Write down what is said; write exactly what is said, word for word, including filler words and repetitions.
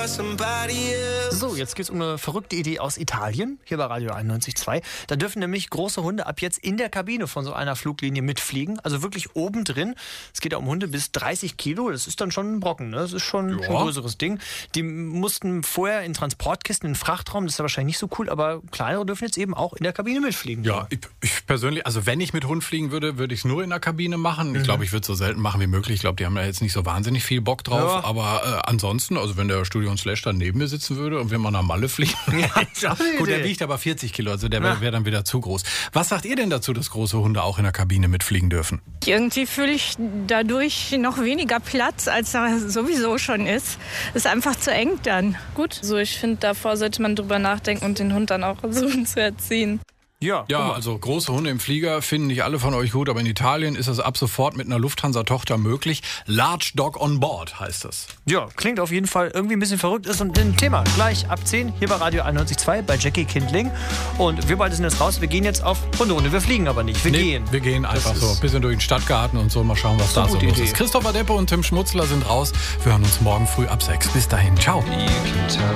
So, jetzt geht's um eine verrückte Idee aus Italien, hier bei Radio einundneunzig Komma zwei. Da dürfen nämlich große Hunde ab jetzt in der Kabine von so einer Fluglinie mitfliegen, also wirklich oben drin. Es geht ja um Hunde bis dreißig Kilo, das ist dann schon ein Brocken, ne? Das ist schon, Ja. schon ein größeres Ding. Die mussten vorher in Transportkisten, in den Frachtraum, das ist ja wahrscheinlich nicht so cool, aber kleinere dürfen jetzt eben auch in der Kabine mitfliegen. Ja, ich, ich persönlich, also wenn ich mit Hund fliegen würde, würde ich es nur in der Kabine machen. Ich Mhm. glaube, ich würde es so selten machen wie möglich. Ich glaube, die haben da jetzt nicht so wahnsinnig viel Bock drauf. Ja. Aber äh, ansonsten, also wenn der Studio und Slash dann neben mir sitzen würde und wir mal nach Malle fliegen. Ja, Gut, der wiegt aber vierzig Kilo, also der Ja. wäre dann wieder zu groß. Was sagt ihr denn dazu, dass große Hunde auch in der Kabine mitfliegen dürfen? Irgendwie fühle ich dadurch noch weniger Platz, als da sowieso schon ist. Ist einfach zu eng dann. Gut, so ich finde, davor sollte man drüber nachdenken und den Hund dann auch versuchen zu erziehen. Ja, Ja, also große Hunde im Flieger finden nicht alle von euch gut, aber in Italien ist das ab sofort mit einer Lufthansa-Tochter möglich. Large Dog on Board heißt das. Ja, klingt auf jeden Fall irgendwie ein bisschen verrückt, ist und ein Thema. Gleich ab zehn hier bei Radio einundneunzig Komma zwei bei Jackie Kindling. Und wir beide sind jetzt raus, wir gehen jetzt auf Hunderunde. Wir fliegen aber nicht, wir Nee, gehen. Wir gehen einfach Das so ist- ein bisschen durch den Stadtgarten und so. Mal schauen, was So da eine so gute los Idee. ist. Christopher Deppe und Tim Schmutzler sind raus. Wir hören uns morgen früh ab sechs. Bis dahin, ciao.